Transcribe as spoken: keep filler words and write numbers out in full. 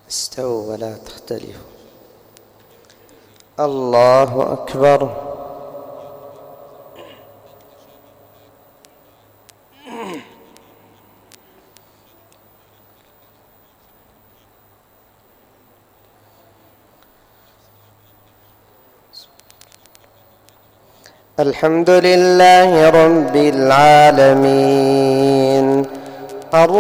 استووا ولا تختلفوا. الله أكبر. الحمد لله رب العالمين.